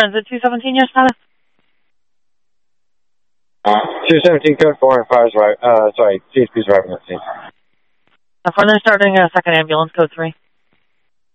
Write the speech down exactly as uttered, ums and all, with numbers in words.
Transit two seventeen, your status? two seventeen, code four, and fire's right. Uh, sorry, C S P's arriving at the scene. Uh, they're starting a second ambulance, code three.